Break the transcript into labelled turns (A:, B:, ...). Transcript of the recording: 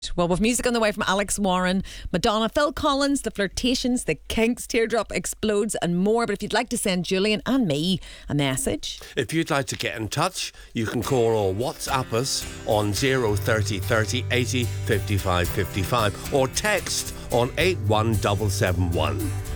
A: Well, with music on the way from Alex Warren, Madonna, Phil Collins, The Flirtations, The Kinks, Teardrop Explodes and more. But if you'd like to send Julian and me a message,
B: if you'd like to get in touch, you can call or WhatsApp us on 030 30 80 55 55 or text on 81771.